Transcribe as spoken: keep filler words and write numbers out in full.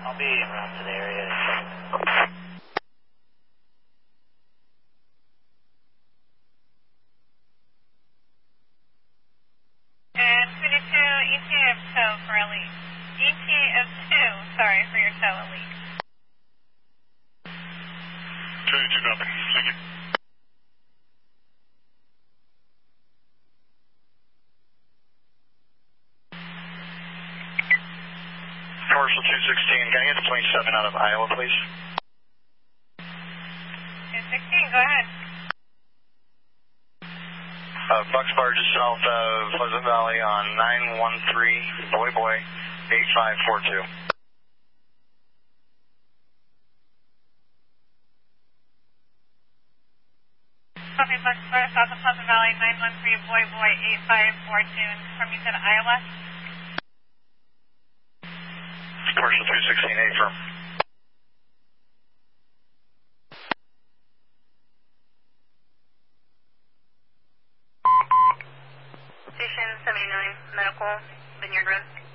I'll be around to the area. And twenty-two, E T of tow for a leak. E T of two, sorry, for your tow, a leak. twenty-two, nothing. Thank you. Commercial two sixteen, can I get the plane seven out of Iowa, please? two sixteen, go ahead. Uh, Bucks Bar just south of Pleasant Valley on nine one three, Boy Boy, eight five four two. Copy, Bucks Bar, south of Pleasant Valley, nine one three, Boy Boy, eight five four two, and confirm you said Iowa? Commercial two sixteen, A firm. Station seventy-nine, Medical, Vineyard Road.